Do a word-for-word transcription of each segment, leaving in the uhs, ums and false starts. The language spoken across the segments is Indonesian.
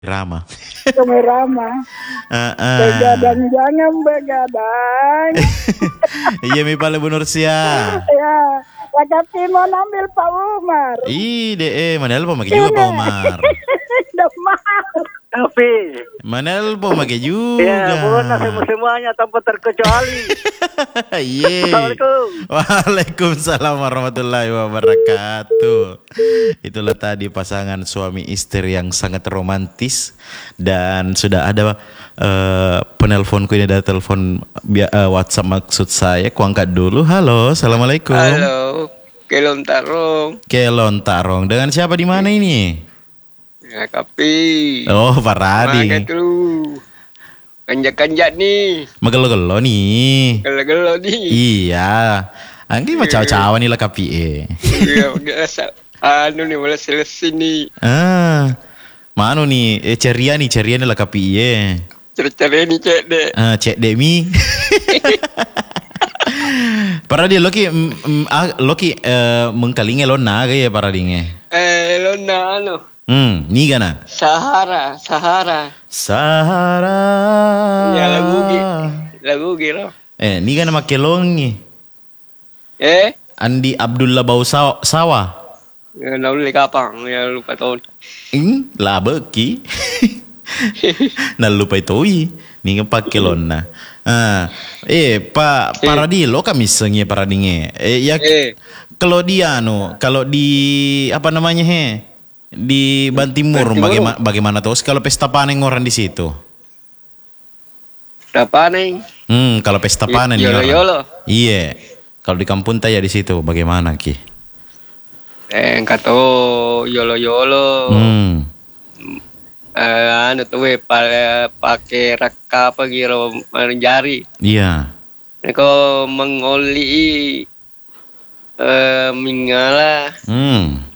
Rama. Kami Rama. Uh, uh. Begadang jangan begadang. Iya mi pale Bu Nursia. Ya, lakapi mau ambil Pak Umar. Ih, deh, manel po magi juga Pak Umar. Demam. Tapi Manel po magi juga. ya, bukan semua semuanya tanpa terkecuali. Iya. Assalamualaikum. Waalaikumsalam warahmatullahi wabarakatuh. Itulah tadi pasangan suami istri yang sangat romantis dan sudah ada uh, penelponku ini, ada telepon uh, WhatsApp maksud saya. Ku angkat dulu. Halo, assalamualaikum. Halo, Kelon Tarong. Kelon Tarong. Dengan siapa di mana ini? Ya, kapi. Oh, Pak Radi. Makan dulu. Kanjak-kanjak nih. Magelo-gelo nih. Gelo-gelo nih. Iya. Anggi mah cawa-cawa nih lah kapi eh. Iya, biasa. Anu nih, mulai selesai nih. Ah. Mano nih, eh ceria nih, ceria nih lah kapi eh. Cerita nih, cek deh. Ah, cek deh mi. Para dia Loki mm, ah, Loki eh, mengkalinge lona gaya para dinge. Eh, lo na ano? Hmm, ni gana. Sahara, Sahara. Sahara. Ya, lagu gi. Lagu gi lo. Eh, ni gana makelongi. Eh? Andi Abdullah Bau Saw- Sawah. Ya, nak boleh kapang. Ya, lupa tahun. Hmm, lah beki. Nah lupa itu ni pakai lona. Ah, eh Pak para di lo kami sengi para dinge. Eh ya Eh. kalau dia no, kalau di apa namanya he? Di Bantimur Bantimur. bagaimana bagaimana tuh kalau pesta panen orang di situ? Apa nih? Hmm, kalau pesta panen nih orang. Yolo-yolo. Iya. Kalau di kampung taya di situ bagaimana Ki? Eh, kata yolo-yolo. Hmm. Eh, anu tuh we pa- pakai raka apa gitu jari. Iya. Kau mengoli eh mingala Hmm.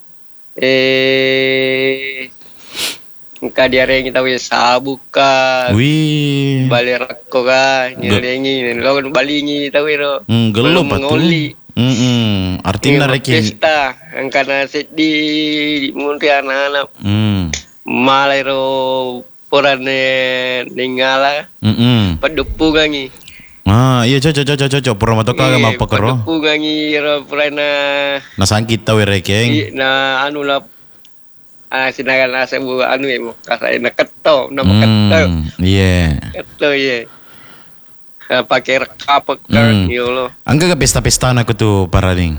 eh engka diare kita we sabu ka Wih. bali rako ka nyelengi lo balingi tahu ro. Hmm, gelo pa tuh. mengoli. Hmm, artinya rekin. Pesta engka na set di munti anak-anak Hmm. malai ro porane ningala Mm-mm. padupu gangi. Ah, iya cocok cocok cocok. Purma to kaga mapa karo. Padupu gangi ro porana Nasangkit tahu rekeng. na anu la ah sinagan asa bu anu ya kasai na keto na keto Hmm, iya. keto ye pakai rekap Hmm. kan yo lo Angka ke pesta-pesta aku tuh parading.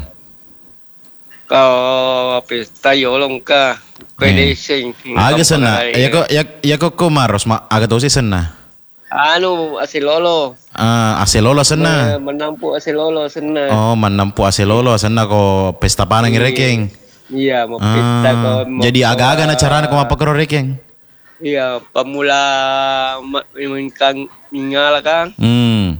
kau pesta yo lo ka kau Eh. desing Aga sana. Ya kok ya ya kok kumaros ma aga tuh sih sana. anu asilolo Ah, aselolo sana. menampu asilolo sana Oh, manampu aselolo sana ko pesta panang rekeng. iya mau pesta Ah, kau mau jadi bawa- aga-aga na carana ko mapa karo rekeng. iya pemula mengkang mingala kang Hmm.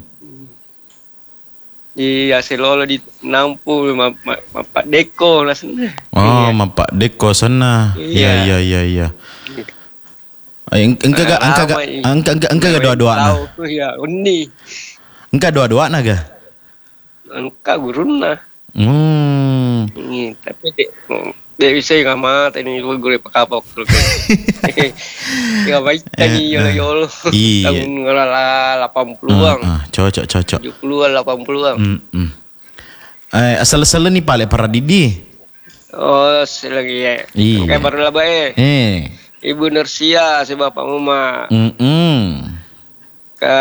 di asilolo di nampu ma, ma, ma, Pak Deko lah sana. Oh, mapa deko sana. Iya iya iya iya. Ay, engka ga engka ga engka engka engka ga dua-dua na. Tahu ya undi. Engka dua-dua na ga. Engka guruna. Hmm. Ini tapi dek dek bisa nggak mati ini gue gue pakapok dulu. Ya baik tadi Eh, yolo eh. yolo. Iya. Tahun ngelala delapan puluhan, Ah, ah, cocok cocok. tujuh puluhan, delapan puluhan. Hmm, hmm. Eh, asal-asal ni pale para didi. Oh, selagi ya. Iya. Kayak baru lah bae. Eh. Ibu Nursia si bapak mama Hmm, hmm. ke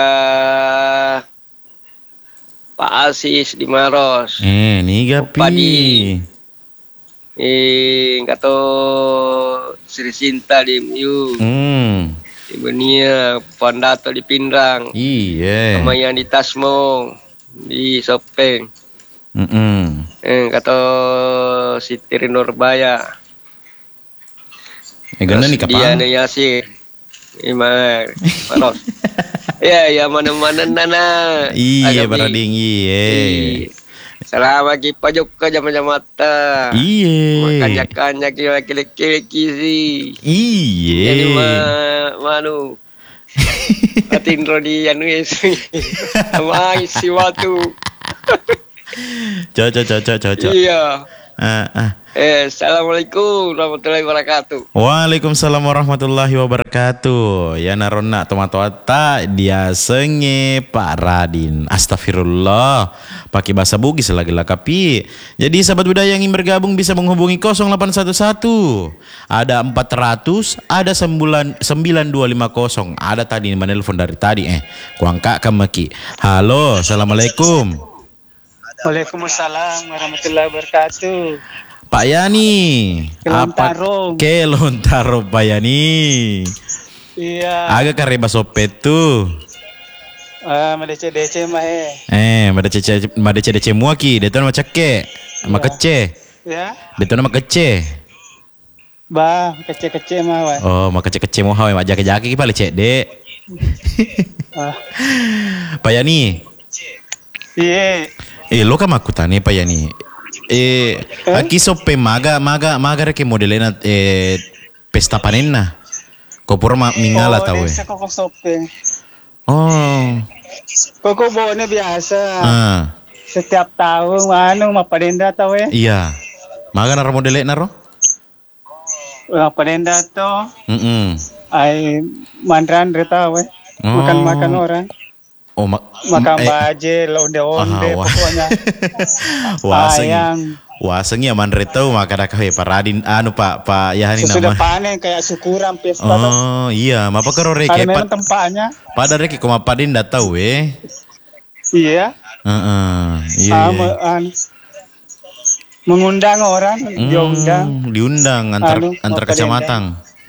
Pak Asis di Maros. Eh, ni gapi. Padi. Eh, kata Sri Sinta di Miu, Hmm. Ibu Nia, Pandato di Pindrang, Iya. sama yang di Tasmo, di Sopeng. Hmm, hmm. Eh, kata Siti Nurbaya. Eh, ganda ni Dia kapang. Yasir. Ima, Maros. Ya, ya mana-mana nana. Iya, Agak para bi- ding iya. Selama kita pajak ke jam-jam mata. Iya. Makannya-kannya laki-laki sih. Iya. Jadi ma manu Atindro di anu es. Sama isi waktu. Cocok cocok cocok. Iya. Ah, ah. Eh, Assalamualaikum warahmatullahi wabarakatuh. Waalaikumsalam warahmatullahi wabarakatuh. Ya narona tomato ata dia senge Pak Radin. Astagfirullah. Pakai bahasa Bugis lagi lah kapi. Jadi sahabat budaya yang ingin bergabung bisa menghubungi nol delapan satu satu. Ada empat ratus, ada sembilan dua lima nol. Ada tadi menelpon dari tadi eh. Kuangka kamaki. Halo, assalamualaikum. Waalaikumsalam warahmatullahi wabarakatuh. Pak Yani. Kelontarong. Kelontarong Pak Yani. Iya. Agak kareba sopet tuh. Ah, madece dece mah eh. Eh, mada cece mada cece dece muaki, deto nama ceke, nama kece. Ya. Deto nama kece. Bah, kece-kece mah wah. Oh, maka kece kece mau hawe majak jaki ki pale cek, Dek. Ah. Pak Yani. Iya. Eh, lo kan makutane Pak Yani. Eh, aki sope maga maga maga reke modelena eh pesta panenna. Kopur ma mingala Oh, tahu eh. desa koko sope. Oh. Koko bone biasa. Ah. Setiap tahun anu mapadenda tahu eh. Iya. Maga naro modele naro? Mapadenda to Mm-mm. ai mandran tahu eh. Oh. Makan-makan orang. Oh, ma Makan eh, baje, londe-onde ah, wah. pokoknya. Waseng. Ayang. Waseng ya manreto maka dah kahe paradin anu Pak Pak Yahani Sesudah nama. panen kayak syukuran pesta. Oh iya, mapa karo Ada reke memang pat tempatnya. pada reke ko mapadin dah tahu eh. Iya. Heeh. Iya. Ah, iya. me- anu, mengundang orang, Hmm, diundang diundang antar Anu, antar mau kecamatan.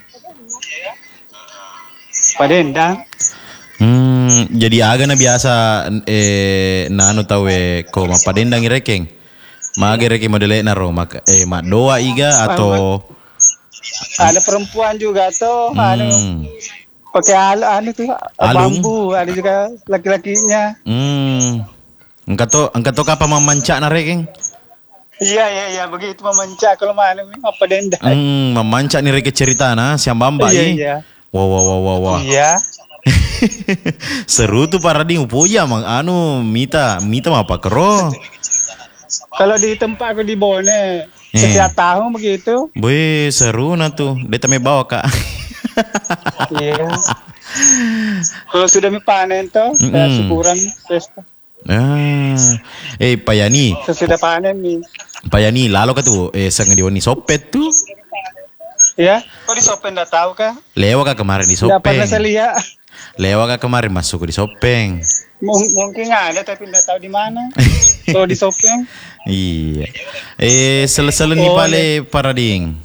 padendang. Hmm, jadi aga na biasa eh nanu tahu eh ko mapadendang irekeng. Mage reke modele naro mak eh mak doa iga atau Ada perempuan juga tuh, anu hmm. pakai alu anu tuh Alung. bambu, ada juga laki-lakinya. Hmm. Engkau to engkau to kapa memancak na rekeng? Iya iya iya begitu memencak kalau mana apa dendang. Hmm, memancak ni reke cerita na siang bamba Iya i. iya. Wah wah wah wah wah. Iya. Seru tuh parading upoya mang anu mita mita mah apa kero. Kalau di tempat aku di Bone Eh. setiap tahun begitu. Boy seru na tuh. Dia me bawa kak. Iya. Kalau sudah mi panen tuh, kayak Mm-mm. syukuran pesta. Ah. Eh Pak Yani, Sesudah panen nih. Pak Yani lalu ka tuh eh sang dioni sopet tuh. Ya, kok di Sopen nggak tahu kah? Lewa ka kemarin di Nggak pernah saya Sopeng. lihat. Lewa ka kemarin masuk di Sopeng. Mung- mungkin ada tapi nggak tahu di mana. Kalau di Sopen, Iya. Eh sele-sele nih Oh, pale parading.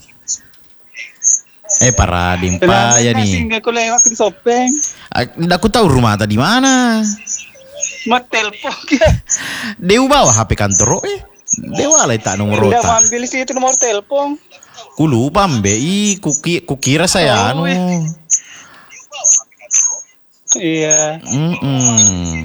Eh parading Pak kenapa Yani. nggak aku lewat di Sopen? Ah, Aku tahu rumah tadi mana. Mau telepon ya? Dewa bawa H P kantor eh. Dewa lah tak nomor Nggak mau otak. ambil situ nomor telepon. Ku lupa mbe i kuki kukira saya anu. Oh, Iya. Mm-mm.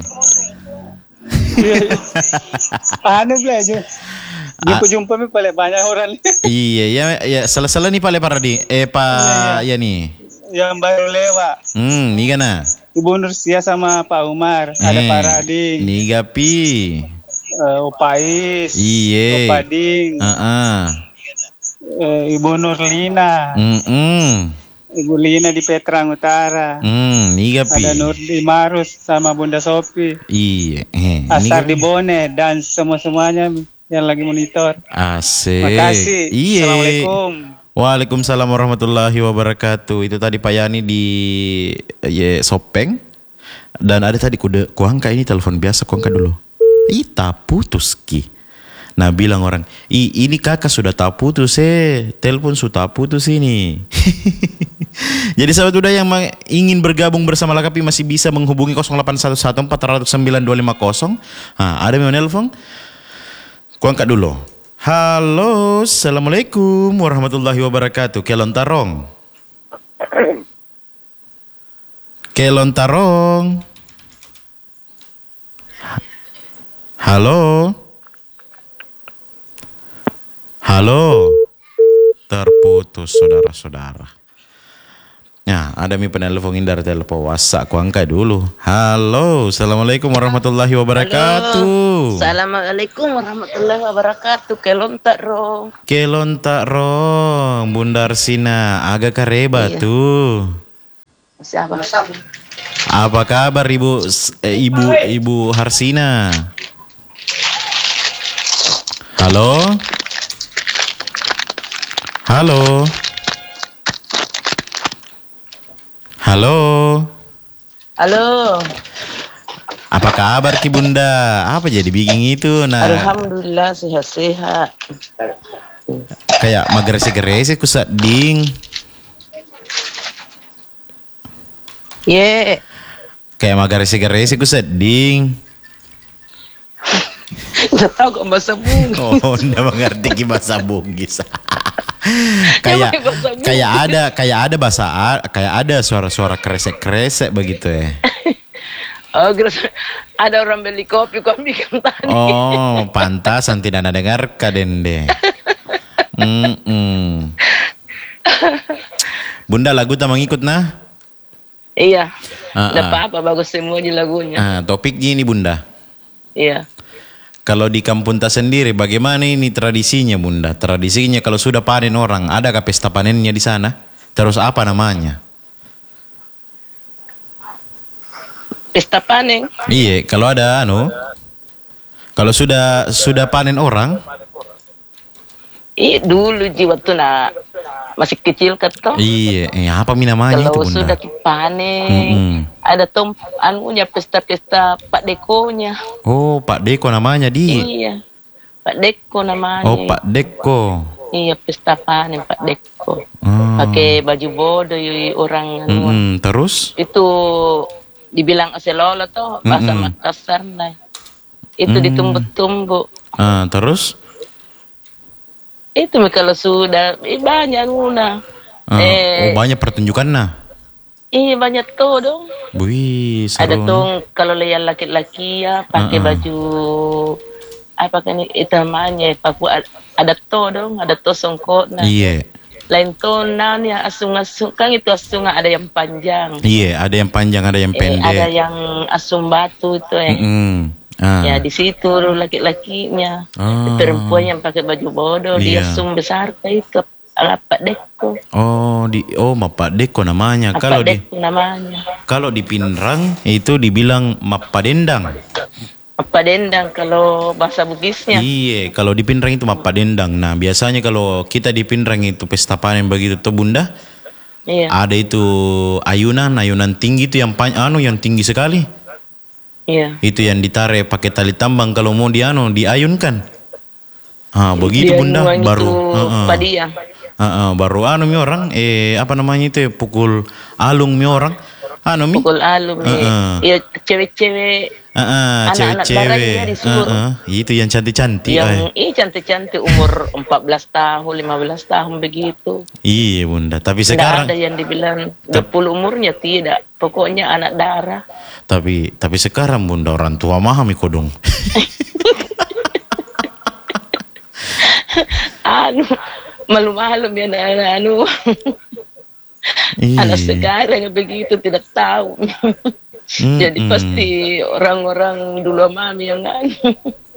Anu belajar. Ah. Jumpa jumpa mi paling banyak orang Iya ya ya salah-salah nih pale parading. Eh Pak ya nih. yang baru lewat. Hmm, nih kana. Ibu Nursia sama Pak Umar, ada Eh, Pak Rading, Nih gapi. eh, Opais, Iye. Opading, Heeh. eh, Ibu Nurlina, Mm-mm. Ibu Lina di Petrang Utara, Hmm, nih gapi. ada Nurdi Marus sama Bunda Sopi, Iya. Eh, Asar nih di gapi. Bone dan semua-semuanya yang lagi monitor. Asik. Makasih. Iya. Assalamualaikum. Waalaikumsalam warahmatullahi wabarakatuh. Itu tadi Pak Yani di ye Sopeng. Dan ada tadi kuda kuangka ini telepon biasa kuangka dulu. Ih tak putus ki. Nah bilang orang, ih ini kakak sudah tak putus eh. Telepon sudah putus ini. Jadi sahabat budaya yang ma- ingin bergabung bersama Lakapi masih bisa menghubungi nol delapan satu satu empat nol sembilan dua lima nol. Nah, ada yang menelpon? Kuangkat dulu. Halo, assalamualaikum warahmatullahi wabarakatuh. Kelontarong. Kelontarong. Halo. Halo. Terputus saudara-saudara. Nah, ada mi penelpon dari telepon WhatsApp, aku angkat dulu. Halo, assalamualaikum warahmatullahi wabarakatuh. Assalamualaikum warahmatullahi wabarakatuh. Kelontak ro. Kelontak ro, Bunda Arsina, agak kareba Iya. tuh. Siapa? Apa kabar Ibu eh, Ibu Ibu Harsina? Halo? Halo? Halo? Halo. Apa kabar Ki Bunda? Apa jadi bikin itu nah? Alhamdulillah sehat-sehat. Kayak magerese-gerese ku seding. Ye. Kayak magerese-gerese ku seding. Nggak tahu kok bahasa Bugis. Oh, nggak mengerti ki bahasa Bugis. kayak Emang bahasa Bugis? kayak ada kayak ada bahasa A- kayak ada suara-suara kresek-kresek begitu ya. Oh, terus ada orang beli kopi kok bikin tadi. Oh, pantasan tidak ada dengar kadende. Mm-mm. Bunda lagu tak mengikut nah? Iya. Ah, Nggak ah. apa-apa, bagus semua di lagunya. Ah, topik gini Bunda. Iya. Kalau di kampung ta sendiri bagaimana ini tradisinya Bunda? Tradisinya kalau sudah panen orang, adakah pesta panennya di sana? Terus apa namanya? Pesta panen. Iya, kalau ada anu, kalau sudah sudah panen orang, Ih, dulu ji waktu nak masih kecil kan toh. iya, eh, apa mi namanya itu Kalau Bunda? sudah panen, Mm-mm. ada tom anunya pesta-pesta Pak Dekonya. Oh, Pak Deko namanya di. Iya, Pak Deko namanya. Oh, Pak Deko. Iya, pesta panen Pak Deko. Hmm. Pakai baju bodoh yui, orang anu. Mm-mm, terus? Itu dibilang aselolo toh bahasa Mm-mm. Makassar nah. Itu Mm. ditumbuk-tumbuk. Ah, terus? Itu kalau sudah eh, banyak nguna. Ah, oh, eh, banyak pertunjukan nah. iya banyak tuh dong. Wih, Ada seru. tuh kalau lihat laki-laki ya pakai Uh-uh. baju apa kan itu namanya paku ad- ada tuh dong, ada tuh songkok nah. Iya. Lain tuh nan ya asung-asung kan itu asung ada yang panjang. Iya, ada yang panjang, ada yang Eh, pendek. ada yang asung batu itu eh. Mm-mm. Ah. Ya di situ laki-lakinya. Ah. Perempuan yang pakai baju bodoh dia Iya. asung besar kayak itu ala Pak Deko. Oh, di oh Pak Deko namanya. Apa Kalau di Deko namanya? kalau di Pinrang itu dibilang Mapadendang. Apa dendang kalau bahasa Bugisnya? Iya, kalau di Pinrang itu Mapadendang. Nah, biasanya kalau kita di Pinrang itu pesta panen begitu tuh Bunda, Iya. ada itu ayunan, ayunan tinggi itu yang pan- anu yang tinggi sekali. Iya. Itu yang ditarik pakai tali tambang kalau mau dianu diayunkan. Ah, begitu Dia Bunda nuang baru. itu Heeh. padiang. Heeh, baru anu mi orang eh apa namanya itu ya, pukul alung mi orang. Anu mi. Pukul alum nih. Heeh. Iya cewek-cewek Heeh, anak-anak barangnya cewek-cewek. disuruh. Heeh, itu yang cantik-cantik. yang ay. ih cantik-cantik umur empat belas tahun, lima belas tahun begitu. Iya Bunda, tapi Tidak sekarang ada yang dibilang dua puluh umurnya tidak. Pokoknya anak darah. tapi tapi sekarang Bunda orang tua mahami kodong. Anu malu-malu ya anak anu. Iya. Anak sekarang begitu tidak tahu. Jadi Mm-mm. pasti orang-orang dulu mami yang anu.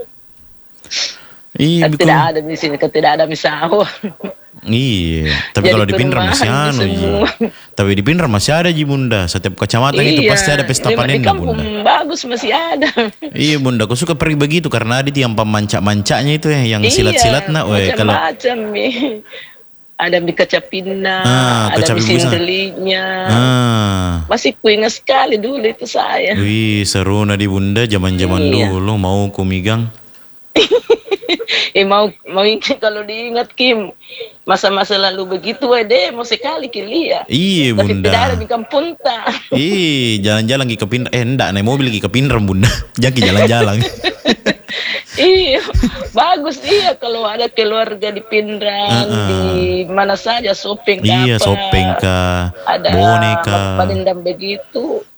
Iya, Kan biko- tidak ada di sini, kan tidak ada misawa. Iya, tapi Jadi kalau di Pinrang masih perumahan anu Ji. semua. Tapi di Pinrang masih ada Ji Bunda. Setiap kecamatan itu pasti ada pesta di- panen Di lah, kampung Bunda. bagus masih ada. Iya Bunda, aku suka pergi begitu karena ada yang pemancak-mancaknya itu ya, yang silat-silat nak. Weh, kalau macam-macam nih. Ada mie kacapina, Ah, ada kecap mie ibu sana. sindelinya. ah, Masih kuingat sekali dulu itu saya. wih seru na di Bunda zaman-zaman Iya. dulu mau kumigang. Eh mau mau ingat kalau diingat Kim, masa-masa lalu begitu eh deh mau sekali kilia. Iya Tapi tidak ada Bunda. di kampung tak. Ih, jalan-jalan lagi ke Pinrang. Eh, enggak, naik mobil lagi ke Pinrang Bunda. Jangan jalan-jalan. Iya, bagus iya kalau ada keluarga di Pinrang, Uh-uh. di mana saja shopping Iya, apa, shopping kah, ada boneka. padendam begitu.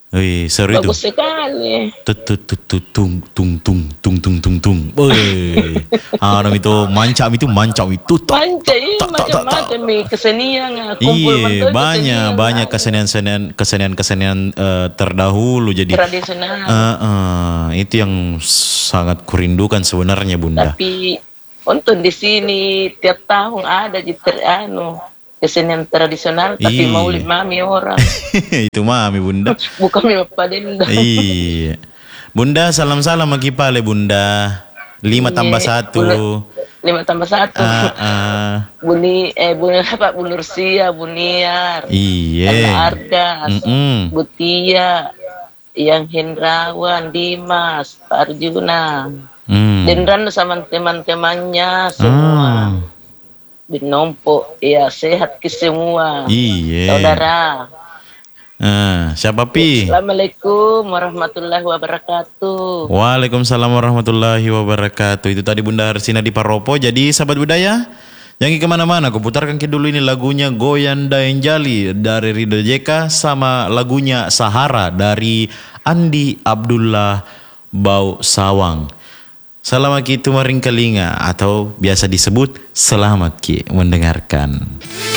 Wih, seru itu. Bagus sekali. Tut tut tut tut tung tung tung tung tung tung tung. Wih, Anam itu mancam itu mancam itu. Tak, Panca ini tak, tak, tak, tak. macam-macam nih kesenian. Kumpul Iya, betul banyak kesenian. banyak kesenian-kesenian kesenian-kesenian eh, terdahulu jadi Tradisional. eh, eh, itu yang sangat kurindukan sebenarnya Bunda. Tapi untuk di sini tiap tahun ada di ter, anu, kesenian tradisional tapi Iya. maulid mami orang. Itu mami Bunda. Bukan mi padenda. Iya. Bunda salam-salam maki pale Bunda. Lima tambah satu. Lima tambah satu. Ah, ah. Buni eh buni apa Bunur Sia, Buniar. Iya. Ardas, Mm-mm. Butia, yang Hendrawan, Dimas, Pak Arjuna. Hmm. Dan Ranu sama teman-temannya semua. Ah. Binompo, ya sehat ke semua. Iya. Saudara. Ah, siapa pi? Assalamualaikum warahmatullahi wabarakatuh. Waalaikumsalam warahmatullahi wabarakatuh. Itu tadi Bunda Harsina di Paropo. Jadi sahabat budaya, jangan kemana-mana. Aku putarkan ke dulu ini lagunya Goyan Daeng Jali dari Ridho Jeka sama lagunya Sahara dari Andi Abdullah Bau Sawang. Selamat ki tumaring kelinga atau biasa disebut selamat ki mendengarkan.